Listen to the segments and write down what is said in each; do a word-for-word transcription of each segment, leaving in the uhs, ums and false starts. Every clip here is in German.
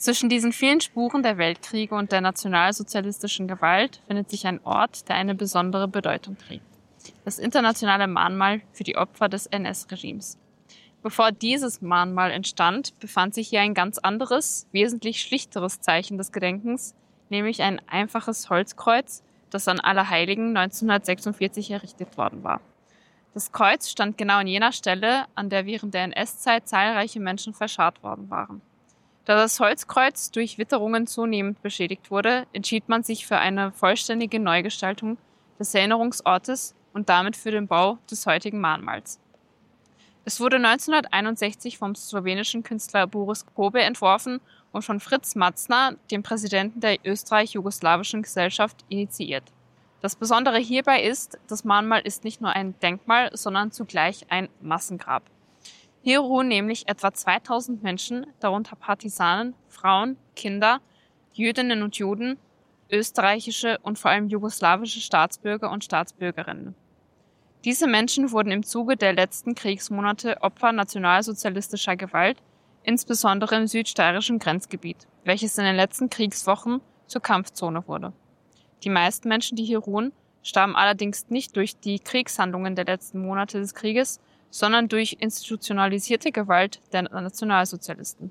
Zwischen diesen vielen Spuren der Weltkriege und der nationalsozialistischen Gewalt findet sich ein Ort, der eine besondere Bedeutung trägt: das internationale Mahnmal für die Opfer des N S-Regimes. Bevor dieses Mahnmal entstand, befand sich hier ein ganz anderes, wesentlich schlichteres Zeichen des Gedenkens, nämlich ein einfaches Holzkreuz, das an Allerheiligen neunzehnhundertsechsundvierzig errichtet worden war. Das Kreuz stand genau an jener Stelle, an der während der N S-Zeit zahlreiche Menschen verscharrt worden waren. Da das Holzkreuz durch Witterungen zunehmend beschädigt wurde, entschied man sich für eine vollständige Neugestaltung des Erinnerungsortes und damit für den Bau des heutigen Mahnmals. Es wurde neunzehnhunderteinundsechzig vom slowenischen Künstler Boris Kobe entworfen und von Fritz Matzner, dem Präsidenten der Österreich-Jugoslawischen Gesellschaft, initiiert. Das Besondere hierbei ist, das Mahnmal ist nicht nur ein Denkmal, sondern zugleich ein Massengrab. Hier ruhen nämlich etwa zweitausend Menschen, darunter Partisanen, Frauen, Kinder, Jüdinnen und Juden, österreichische und vor allem jugoslawische Staatsbürger und Staatsbürgerinnen. Diese Menschen wurden im Zuge der letzten Kriegsmonate Opfer nationalsozialistischer Gewalt, insbesondere im südsteirischen Grenzgebiet, welches in den letzten Kriegswochen zur Kampfzone wurde. Die meisten Menschen, die hier ruhen, starben allerdings nicht durch die Kriegshandlungen der letzten Monate des Krieges, sondern durch institutionalisierte Gewalt der Nationalsozialisten.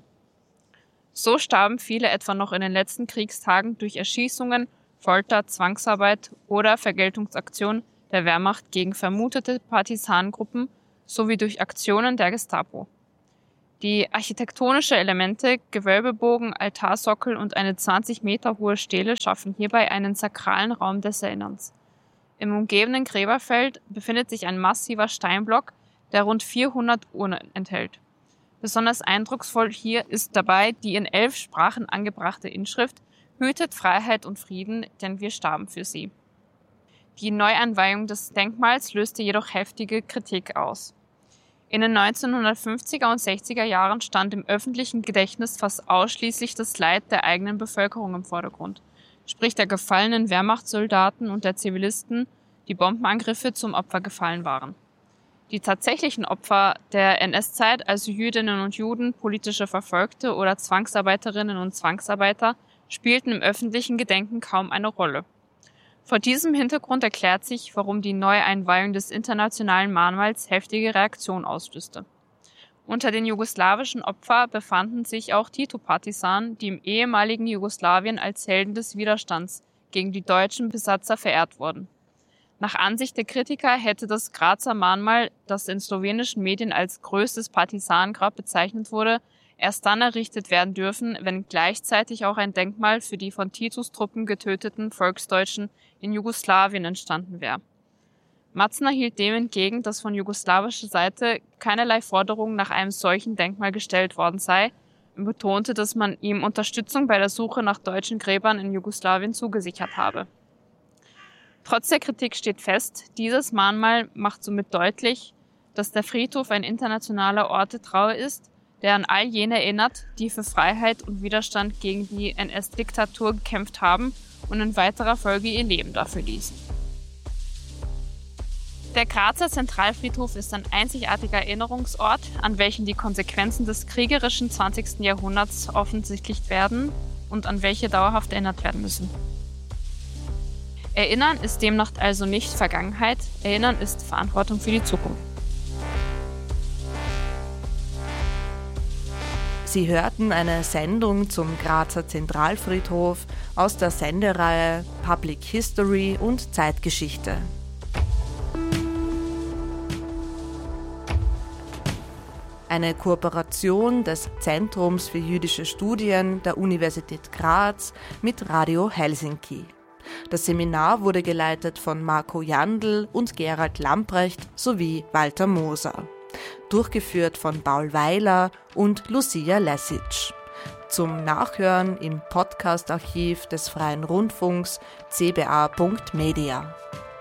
So starben viele etwa noch in den letzten Kriegstagen durch Erschießungen, Folter, Zwangsarbeit oder Vergeltungsaktionen der Wehrmacht gegen vermutete Partisanengruppen sowie durch Aktionen der Gestapo. Die architektonische Elemente, Gewölbebogen, Altarsockel und eine zwanzig Meter hohe Stele schaffen hierbei einen sakralen Raum des Erinnerns. Im umgebenden Gräberfeld befindet sich ein massiver Steinblock, der rund vierhundert Urnen enthält. Besonders eindrucksvoll hier ist dabei die in elf Sprachen angebrachte Inschrift: Hütet Freiheit und Frieden, denn wir starben für sie. Die Neueinweihung des Denkmals löste jedoch heftige Kritik aus. In den neunzehnhundertfünfziger und sechziger Jahren stand im öffentlichen Gedächtnis fast ausschließlich das Leid der eigenen Bevölkerung im Vordergrund, sprich der gefallenen Wehrmachtssoldaten und der Zivilisten, die Bombenangriffe zum Opfer gefallen waren. Die tatsächlichen Opfer der N S-Zeit, also Jüdinnen und Juden, politische Verfolgte oder Zwangsarbeiterinnen und Zwangsarbeiter, spielten im öffentlichen Gedenken kaum eine Rolle. Vor diesem Hintergrund erklärt sich, warum die Neueinweihung des internationalen Mahnmals heftige Reaktionen auslöste. Unter den jugoslawischen Opfern befanden sich auch Tito-Partisanen, die im ehemaligen Jugoslawien als Helden des Widerstands gegen die deutschen Besatzer verehrt wurden. Nach Ansicht der Kritiker hätte das Grazer Mahnmal, das in slowenischen Medien als größtes Partisanengrab bezeichnet wurde, erst dann errichtet werden dürfen, wenn gleichzeitig auch ein Denkmal für die von Titos Truppen getöteten Volksdeutschen in Jugoslawien entstanden wäre. Matzner hielt dem entgegen, dass von jugoslawischer Seite keinerlei Forderung nach einem solchen Denkmal gestellt worden sei und betonte, dass man ihm Unterstützung bei der Suche nach deutschen Gräbern in Jugoslawien zugesichert habe. Trotz der Kritik steht fest, dieses Mahnmal macht somit deutlich, dass der Friedhof ein internationaler Ort der Trauer ist, der an all jene erinnert, die für Freiheit und Widerstand gegen die N S-Diktatur gekämpft haben und in weiterer Folge ihr Leben dafür ließen. Der Grazer Zentralfriedhof ist ein einzigartiger Erinnerungsort, an welchen die Konsequenzen des kriegerischen zwanzigsten Jahrhunderts offensichtlich werden und an welche dauerhaft erinnert werden müssen. Erinnern ist demnach also nicht Vergangenheit, Erinnern ist Verantwortung für die Zukunft. Sie hörten eine Sendung zum Grazer Zentralfriedhof aus der Sendereihe Public History und Zeitgeschichte. Eine Kooperation des Zentrums für jüdische Studien der Universität Graz mit Radio Helsinki. Das Seminar wurde geleitet von Marco Jandl und Gerald Lamprecht sowie Walter Moser. Durchgeführt von Paul Weiler und Lucia Lesic. Zum Nachhören im Podcast-Archiv des Freien Rundfunks c b a punkt media.